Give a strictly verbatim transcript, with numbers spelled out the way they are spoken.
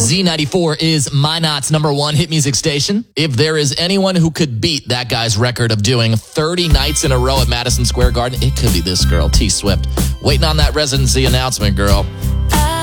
Z ninety-four is Minot's number one hit music station. If there is anyone who could beat that guy's record of doing thirty nights in a row at Madison Square Garden, it could be this girl, T Swift. Waiting on that residency announcement, girl.